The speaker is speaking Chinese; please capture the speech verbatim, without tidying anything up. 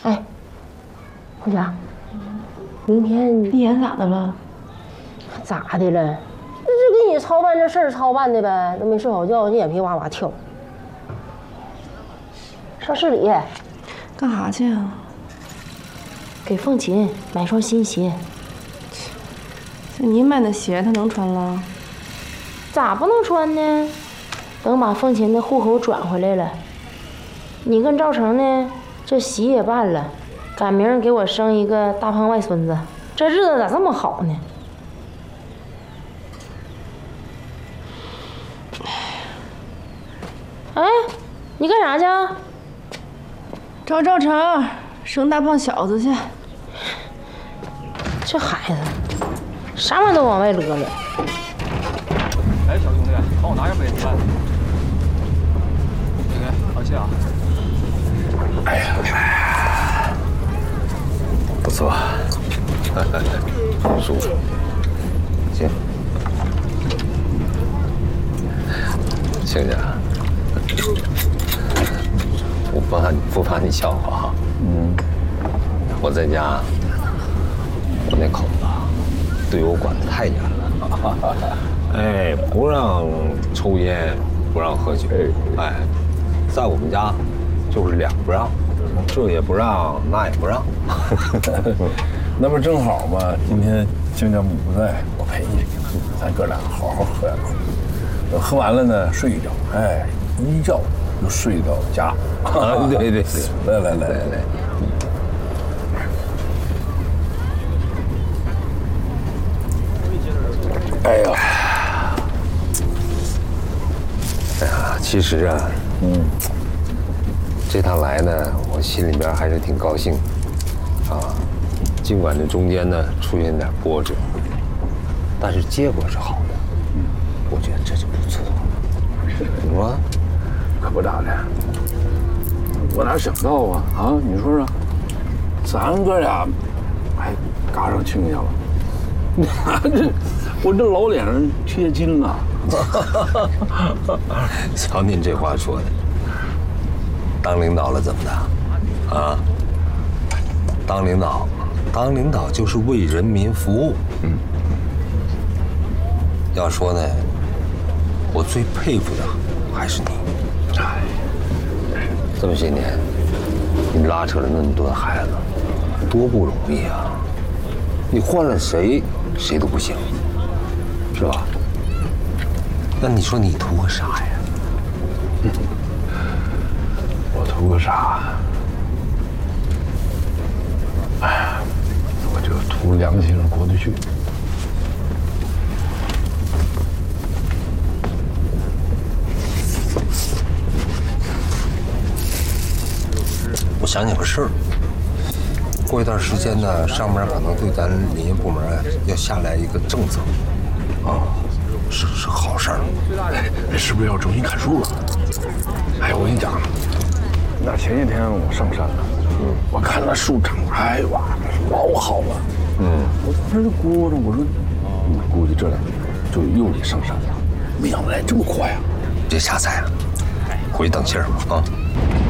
哎，红霞，明天你眼咋的了？ 咋的了？这给你操办这事儿操办的呗，都没睡好觉，这眼皮哇哇跳。上市里干啥去啊？ 给凤琴买双新鞋。 这你买的鞋他能穿了？ 咋不能穿呢？等把凤琴的户口转回来了，你跟赵成呢，这喜也办了，赶明儿给我生一个大胖外孙子，这日子咋这么好呢？哎，你干啥去啊？ 找赵成生大胖小子去。 这孩子，啥玩意都往外勒勒。 哎，小兄弟，帮我拿点杯子来。给给，好谢啊。 哎呀，不错，舒服。行，亲家，我不怕不怕你笑话哈。嗯，我在家，我那口子对我管得太严了。哎，不让抽烟，不让喝酒。哎，在我们家就是两不让，这也不让，那也不让。 那不正好吗？今天亲家母不在，我陪你，咱哥俩好好喝两口。等喝完了呢，睡一觉，哎，一觉就睡到家。 啊，对对对， 来来来来来。哎呀， 哎呀，其实啊，嗯，这趟来呢，我心里边还是挺高兴，啊，尽管这中间呢出现点波折，但是结果是好的，嗯，我觉得这就不错。你说， 可不咋的，我哪想到啊啊！你说说，咱哥俩还赶上亲家了，这我这老脸上贴金了。 瞧您这话说的，当领导了怎么的？啊，当领导，当领导就是为人民服务。嗯，要说呢，我最佩服的还是你。哎，这么些年，你拉扯了那么多孩子，多不容易啊！你换了谁，谁都不行，是吧？那你说你图个啥呀？ 我图个啥？哎呀，我就图良心上过得去。 我想起个事儿，过一段时间呢，上面可能对咱林业部门啊要下来一个政策，啊，是是好事儿。 哎，是不是要重新砍树了？哎，我跟你讲，那前几天我上山了，嗯，我看那树长，哎哇，老好了，嗯，我当时就估着，我说，嗯，估计这两天就又得上山了，没想到来这么快啊！ 别瞎猜了，回去等信儿吧啊。